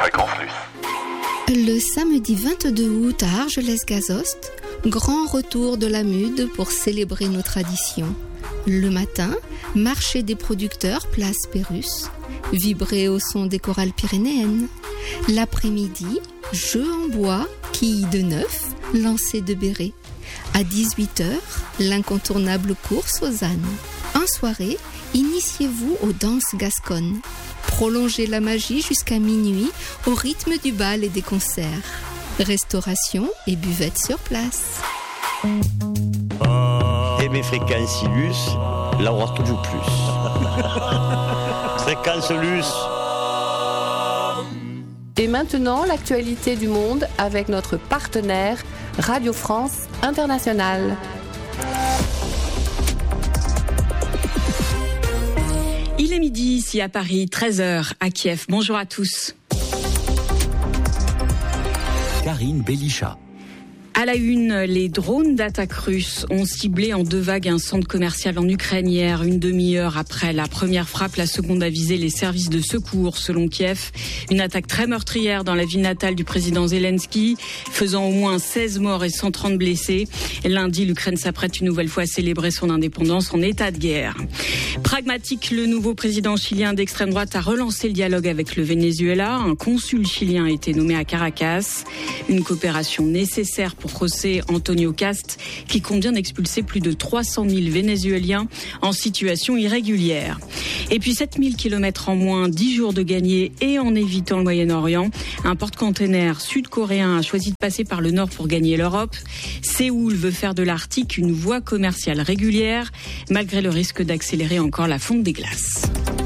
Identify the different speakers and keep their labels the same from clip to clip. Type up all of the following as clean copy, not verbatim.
Speaker 1: Fréquence Luce.
Speaker 2: Le samedi 22 août à Argelès-Gazost, grand retour de la MUD pour célébrer nos traditions. Le matin, marché des producteurs, place Pérusse, vibrer au son des chorales pyrénéennes. L'après-midi, jeux en bois, quilles de neuf, lancer de béret. À 18h, l'incontournable course aux ânes. En soirée, initiez-vous aux danses gasconnes. Prolongez la magie jusqu'à minuit au rythme du bal et des concerts. Restauration et buvette sur place.
Speaker 3: Et mes fréquences Luce, là on va toujours plus. Fréquence Luce.
Speaker 4: Et maintenant, l'actualité du monde avec notre partenaire Radio France Internationale.
Speaker 5: Il est midi ici à Paris, 13h à Kiev. Bonjour à tous.
Speaker 6: Karine Belichat.
Speaker 5: À la une, les drones d'attaque russes ont ciblé en 2 vagues un centre commercial en Ukraine hier, une demi-heure après la première frappe. La seconde a visé les services de secours, selon Kiev. Une attaque très meurtrière dans la ville natale du président Zelensky, faisant au moins 16 morts et 130 blessés. Lundi, l'Ukraine s'apprête une nouvelle fois à célébrer son indépendance en état de guerre. Pragmatique, le nouveau président chilien d'extrême droite a relancé le dialogue avec le Venezuela. Un consul chilien a été nommé à Caracas. Une coopération nécessaire pour José Antonio Cast, qui compte bien d'expulser plus de 300 000 Vénézuéliens en situation irrégulière. Et puis 7000 km en moins, 10 jours de gagné et en évitant le Moyen-Orient. Un porte-container sud-coréen a choisi de passer par le nord pour gagner l'Europe. Séoul veut faire de l'Arctique une voie commerciale régulière, malgré le risque d'accélérer encore la fonte des glaces.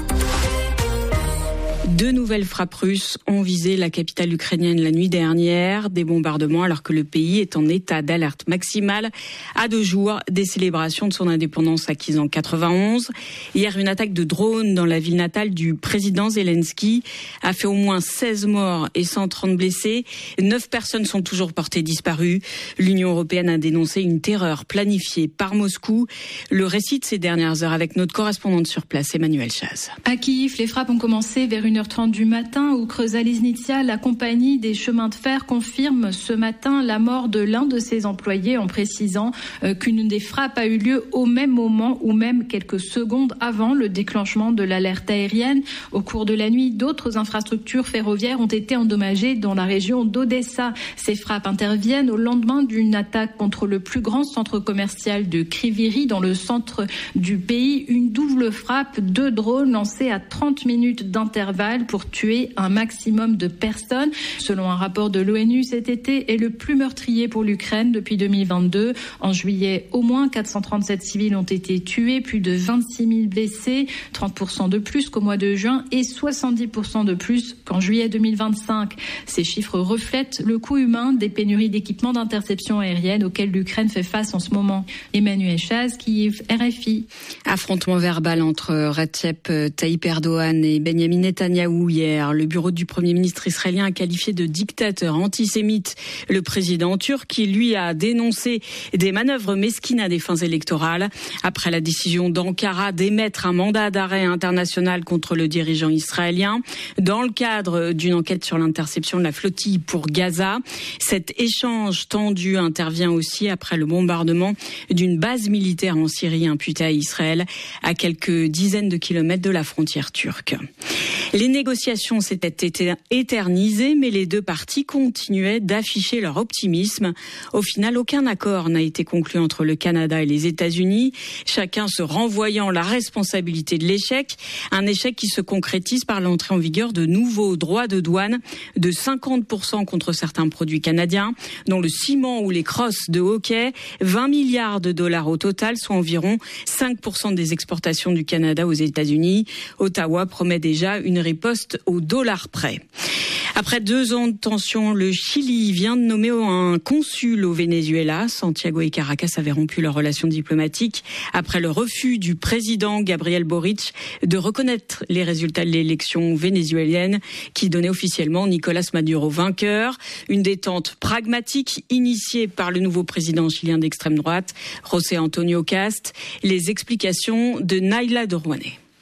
Speaker 5: 2 nouvelles frappes russes ont visé la capitale ukrainienne la nuit dernière. Des bombardements alors que le pays est en état d'alerte maximale à 2 jours des célébrations de son indépendance acquise en 91. Hier, une attaque de drone dans la ville natale du président Zelensky a fait au moins 16 morts et 130 blessés. 9 personnes sont toujours portées disparues. L'Union européenne a dénoncé une terreur planifiée par Moscou. Le récit de ces dernières heures avec notre correspondante sur place, Emmanuel Chaz.
Speaker 7: À Kiev, les frappes ont commencé vers 1h30 du matin où Creusot-Liznytsia, la compagnie des chemins de fer, confirme ce matin la mort de l'un de ses employés en précisant qu'une des frappes a eu lieu au même moment ou même quelques secondes avant le déclenchement de l'alerte aérienne. Au cours de la nuit, d'autres infrastructures ferroviaires ont été endommagées dans la région d'Odessa. Ces frappes interviennent au lendemain d'une attaque contre le plus grand centre commercial de Kryvyi dans le centre du pays. Une double frappe, 2 drones lancés à 30 minutes d'intervalle pour tuer un maximum de personnes. Selon un rapport de l'ONU, cet été est le plus meurtrier pour l'Ukraine depuis 2022. En juillet, au moins 437 civils ont été tués, plus de 26 000 blessés, 30% de plus qu'au mois de juin et 70% de plus qu'en juillet 2025. Ces chiffres reflètent le coût humain des pénuries d'équipements d'interception aérienne auxquelles l'Ukraine fait face en ce moment. Emmanuel Chaz, Kiev, RFI.
Speaker 5: Affrontement verbal entre Recep Tayyip Erdogan et Benjamin Netanyahou hier. Le bureau du Premier ministre israélien a qualifié de dictateur antisémite le président turc qui, lui, a dénoncé des manœuvres mesquines à des fins électorales. Après la décision d'Ankara d'émettre un mandat d'arrêt international contre le dirigeant israélien dans le cadre d'une enquête sur l'interception de la flottille pour Gaza. Cet échange tendu intervient aussi après le bombardement d'une base militaire en Syrie imputée à Israël à quelques dizaines de kilomètres de la frontière turque. Les négociations s'étaient éternisées, mais les 2 parties continuaient d'afficher leur optimisme. Au final, aucun accord n'a été conclu entre le Canada et les États-Unis, chacun se renvoyant la responsabilité de l'échec. Un échec qui se concrétise par l'entrée en vigueur de nouveaux droits de douane de 50% contre certains produits canadiens, dont le ciment ou les crosses de hockey, 20 milliards de dollars au total, soit environ 5% des exportations du Canada aux États-Unis. Ottawa promet déjà une riposte au dollar près. Après 2 ans de tension, le Chili vient de nommer un consul au Venezuela. Santiago et Caracas avaient rompu leurs relations diplomatiques après le refus du président Gabriel Boric de reconnaître les résultats de l'élection vénézuélienne qui donnait officiellement Nicolás Maduro vainqueur. Une détente pragmatique initiée par le nouveau président chilien d'extrême droite, José Antonio Cast. Les explications de Naila Dorwane.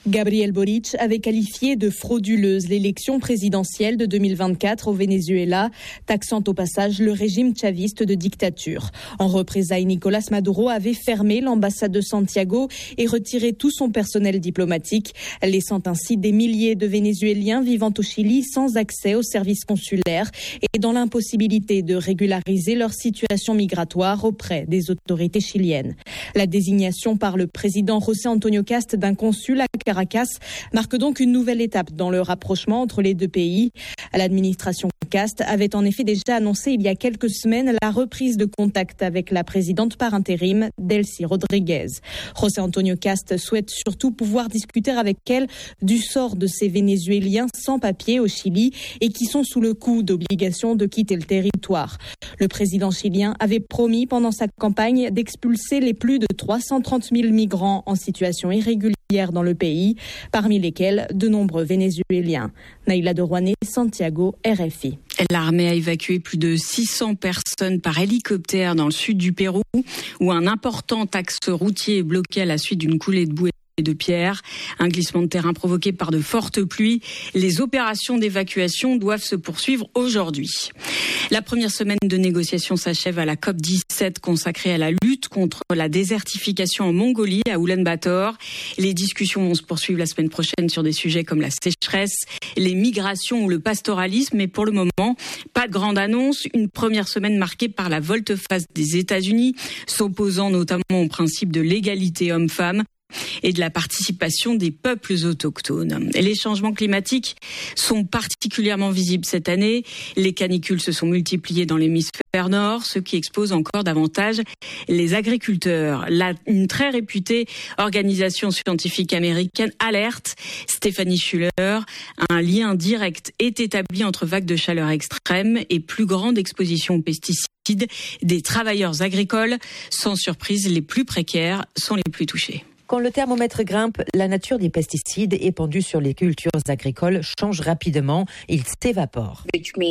Speaker 8: Gabriel Boric avait qualifié de frauduleuse l'élection présidentielle de 2024 au Venezuela, taxant au passage le régime chaviste de dictature. En représailles, Nicolás Maduro avait fermé l'ambassade de Santiago et retiré tout son personnel diplomatique, laissant ainsi des milliers de Vénézuéliens vivant au Chili sans accès aux services consulaires et dans l'impossibilité de régulariser leur situation migratoire auprès des autorités chiliennes. La désignation par le président José Antonio Cast d'un consul à Caracas marque donc une nouvelle étape dans le rapprochement entre les deux pays. L'administration Cast avait en effet déjà annoncé il y a quelques semaines la reprise de contact avec la présidente par intérim, Delcy Rodriguez. José Antonio Cast souhaite surtout pouvoir discuter avec elle du sort de ces Vénézuéliens sans papier au Chili et qui sont sous le coup d'obligation de quitter le territoire. Le président chilien avait promis pendant sa campagne d'expulser les plus de 330 000 migrants en situation irrégulière dans le pays, parmi lesquels de nombreux Vénézuéliens. Naïla de Rouanet, Santiago, RFI.
Speaker 5: L'armée a évacué plus de 600 personnes par hélicoptère dans le sud du Pérou, où un important axe routier est bloqué à la suite d'une coulée de boue et de pierres. Un glissement de terrain provoqué par de fortes pluies. Les opérations d'évacuation doivent se poursuivre aujourd'hui. La première semaine de négociation s'achève à la COP17 consacrée à la lutte contre la désertification en Mongolie, à Oulan-Bator. Les discussions vont se poursuivre la semaine prochaine sur des sujets comme la sécheresse, les migrations ou le pastoralisme. Mais pour le moment, pas de grande annonce. Une première semaine marquée par la volte-face des États-Unis, s'opposant notamment au principe de l'égalité homme-femme et de la participation des peuples autochtones. Et les changements climatiques sont particulièrement visibles cette année. Les canicules se sont multipliées dans l'hémisphère nord, ce qui expose encore davantage les agriculteurs. Une très réputée organisation scientifique américaine alerte, Stéphanie Schuller, un lien direct est établi entre vagues de chaleur extrême et plus grande exposition aux pesticides des travailleurs agricoles. Sans surprise, les plus précaires sont les plus touchés.
Speaker 9: Quand le thermomètre grimpe, la nature des pesticides épandus sur les cultures agricoles change rapidement, ils s'évaporent.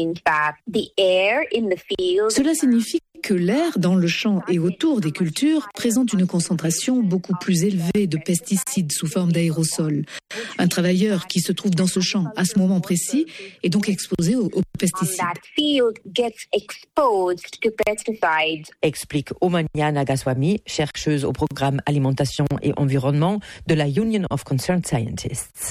Speaker 10: Cela signifie que l'air dans le champ et autour des cultures présente une concentration beaucoup plus élevée de pesticides sous forme d'aérosols. Un travailleur qui se trouve dans ce champ à ce moment précis est donc exposé aux pesticides.
Speaker 9: Explique Omania Nagaswamy, chercheuse au programme Alimentation et Environnement de la Union of Concerned Scientists.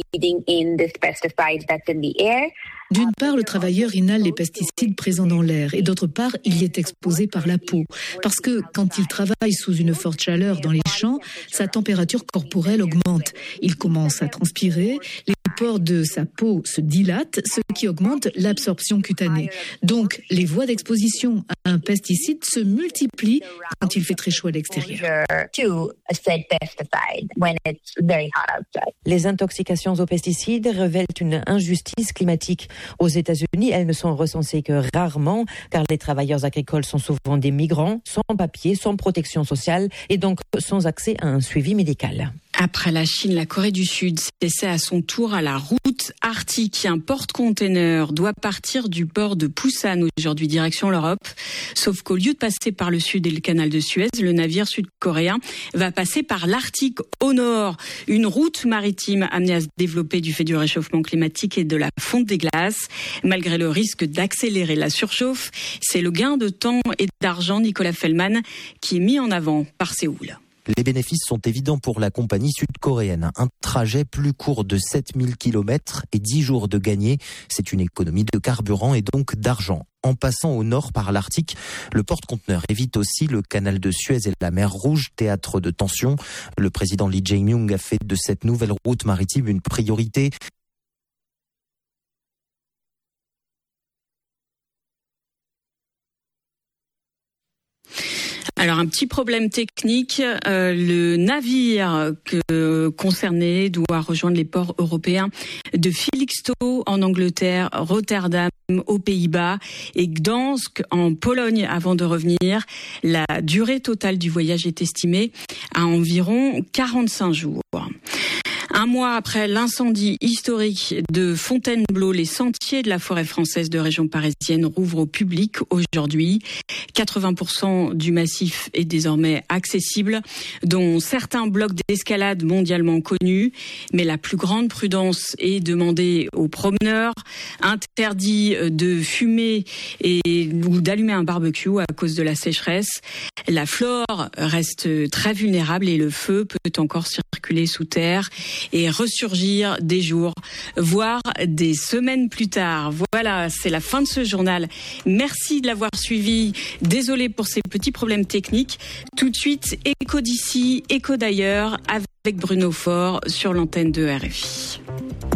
Speaker 10: D'une part, le travailleur inhale les pesticides présents dans l'air et d'autre part, il y est exposé par la peau. Parce que quand il travaille sous une forte chaleur dans les champs, sa température corporelle augmente. Il commence à transpirer, les pores de sa peau se dilatent, ce qui augmente l'absorption cutanée. Donc, les voies d'exposition à un pesticide se multiplient quand il fait très chaud à l'extérieur.
Speaker 9: Les intoxications aux pesticides révèlent une injustice climatique. Aux États-Unis, elles ne sont recensées que rarement, car les travailleurs agricoles sont souvent des migrants, sans papier, sans protection sociale et donc sans accès à un suivi médical.
Speaker 5: Après la Chine, la Corée du Sud s'essaie à son tour à la route arctique. Un porte-container doit partir du port de Busan aujourd'hui direction l'Europe. Sauf qu'au lieu de passer par le sud et le canal de Suez, le navire sud-coréen va passer par l'Arctique au nord. Une route maritime amenée à se développer du fait du réchauffement climatique et de la fonte des glaces. Malgré le risque d'accélérer la surchauffe, c'est le gain de temps et d'argent, Nicolas Fellman, qui est mis en avant par Séoul.
Speaker 11: Les bénéfices sont évidents pour la compagnie sud-coréenne. Un trajet plus court de 7000 km et 10 jours de gagné. C'est une économie de carburant et donc d'argent. En passant au nord par l'Arctique, le porte-conteneur évite aussi le canal de Suez et la mer Rouge, théâtre de tensions. Le président Lee Jae-myung a fait de cette nouvelle route maritime une priorité.
Speaker 5: Alors un petit problème technique, le navire concerné doit rejoindre les ports européens de Felixstowe en Angleterre, Rotterdam aux Pays-Bas et Gdansk en Pologne avant de revenir. La durée totale du voyage est estimée à environ 45 jours. Un mois après l'incendie historique de Fontainebleau, les sentiers de la forêt française de région parisienne rouvrent au public aujourd'hui. 80% du massif est désormais accessible, dont certains blocs d'escalade mondialement connus. Mais la plus grande prudence est demandée aux promeneurs. Interdit de fumer ou d'allumer un barbecue à cause de la sécheresse. La flore reste très vulnérable et le feu peut encore circuler sous terre et ressurgir des jours, voire des semaines plus tard. Voilà, c'est la fin de ce journal. Merci de l'avoir suivi. Désolé pour ces petits problèmes techniques. Tout de suite, écho d'ici, écho d'ailleurs, avec Bruno Faure sur l'antenne de RFI.